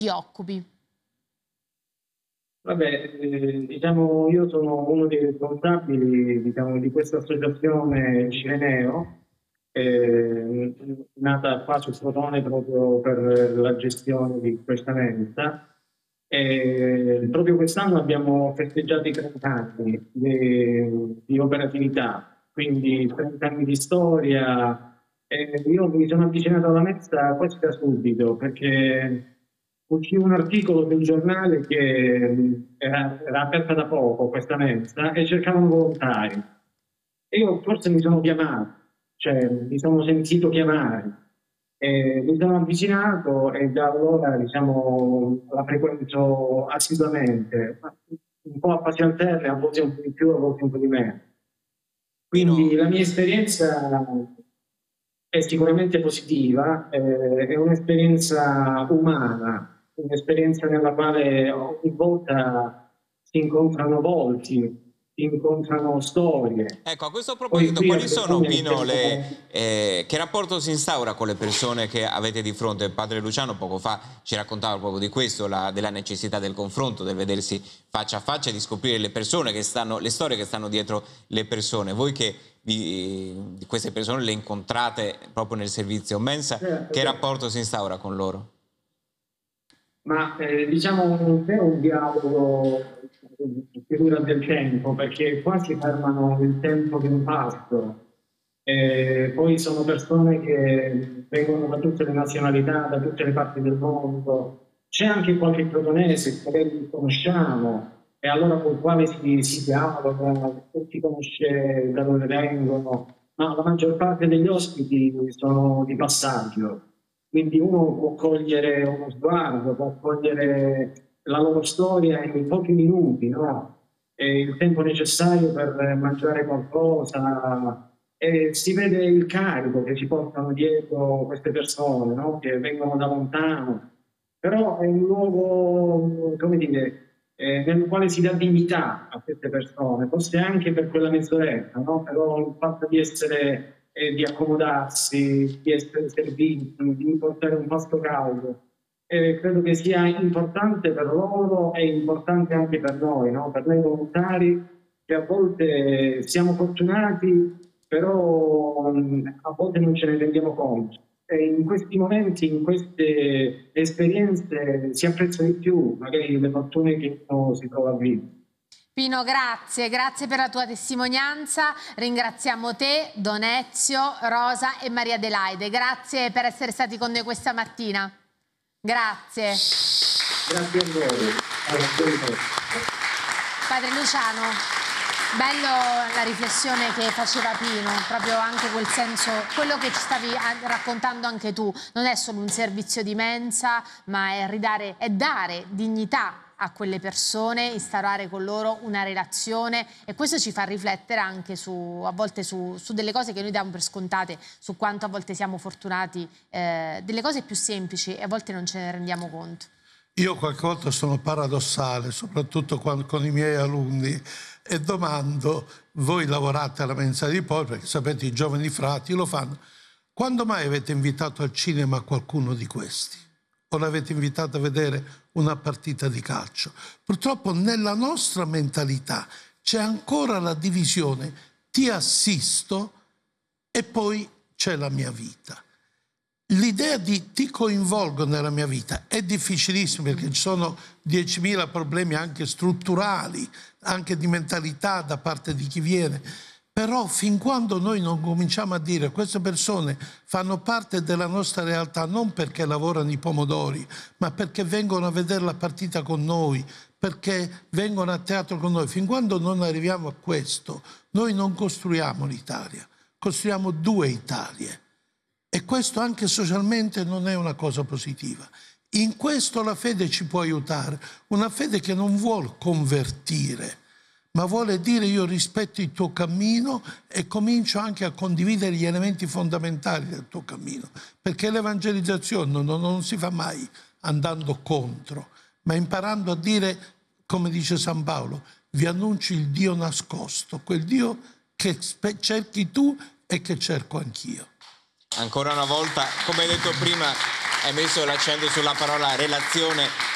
ti occupi. Vabbè, diciamo, io sono uno dei responsabili, diciamo, di questa associazione Cireneo, nata qua su Crotone proprio per la gestione di questa mensa. Proprio quest'anno abbiamo festeggiato i 30 anni di operatività, quindi 30 anni di storia. Io mi sono avvicinato alla mensa quasi da subito perché uscì un articolo sul giornale che era aperta da poco questa mensa e cercavano volontari. E io forse mi sono chiamato, cioè mi sono sentito chiamare, mi sono avvicinato e da allora diciamo, la frequento assiduamente, un po' a passi alterne, a volte un po' di più, a volte un po' di meno. Quindi la mia esperienza è sicuramente positiva, è un'esperienza umana, un'esperienza nella quale ogni volta si incontrano volti, si incontrano storie. Ecco, a questo proposito, quali sono, Pino, che rapporto si instaura con le persone che avete di fronte? Il padre Luciano poco fa ci raccontava proprio di questo, della necessità del confronto, del vedersi faccia a faccia e di scoprire le persone che stanno, le storie che stanno dietro le persone. Voi che di queste persone le incontrate proprio nel servizio mensa, che rapporto si instaura con loro? Ma diciamo non è un dialogo che dura del tempo, perché qua si fermano il tempo di un pasto. Poi sono persone che vengono da tutte le nazionalità, da tutte le parti del mondo. C'è anche qualche crotonese che magari conosciamo e allora con il quale si dialoga, si conosce da dove vengono, ma la maggior parte degli ospiti sono di passaggio. Quindi uno può cogliere uno sguardo, può cogliere la loro storia in pochi minuti, no? E il tempo necessario per mangiare qualcosa. E si vede il carico che ci portano dietro queste persone, no? Che vengono da lontano. Però è un luogo, come dire, nel quale si dà dignità a queste persone, forse anche per quella mezz'oretta, no? Però il fatto di essere di accomodarsi, di essere serviti, di portare un pasto caldo. Credo che sia importante per loro e importante anche per noi, no? Per noi volontari, che a volte siamo fortunati, però a volte non ce ne rendiamo conto. E in questi momenti, in queste esperienze, si apprezza di più magari le fortune che uno si trova a vivere. Pino, grazie per la tua testimonianza, ringraziamo te, Don Ezio, Rosa e Maria Adelaide, grazie per essere stati con noi questa mattina, grazie. Grazie a voi. Padre Luciano, bello la riflessione che faceva Pino, proprio anche quel senso, quello che ci stavi raccontando anche tu, non è solo un servizio di mensa, ma è dare dignità a quelle persone, instaurare con loro una relazione, e questo ci fa riflettere anche a volte su delle cose che noi diamo per scontate, su quanto a volte siamo fortunati, delle cose più semplici e a volte non ce ne rendiamo conto. Io qualche volta sono paradossale, soprattutto con i miei alunni, e domando: voi lavorate alla mensa di poi, perché sapete i giovani frati lo fanno, quando mai avete invitato al cinema qualcuno di questi? O l'avete invitato a vedere una partita di calcio? Purtroppo nella nostra mentalità c'è ancora la divisione: ti assisto e poi c'è la mia vita. L'idea di ti coinvolgo nella mia vita è difficilissima, perché ci sono 10.000 problemi anche strutturali, anche di mentalità da parte di chi viene. Però fin quando noi non cominciamo a dire queste persone fanno parte della nostra realtà non perché lavorano i pomodori, ma perché vengono a vedere la partita con noi, perché vengono a teatro con noi, fin quando non arriviamo a questo, noi non costruiamo l'Italia, costruiamo due Italie. E questo anche socialmente non è una cosa positiva. In questo la fede ci può aiutare, una fede che non vuol convertire, ma vuole dire: io rispetto il tuo cammino e comincio anche a condividere gli elementi fondamentali del tuo cammino, perché l'evangelizzazione non si fa mai andando contro, ma imparando a dire, come dice San Paolo: vi annuncio il Dio nascosto, quel Dio che cerchi tu e che cerco anch'io. Ancora una volta, come hai detto prima, hai messo l'accento sulla parola relazione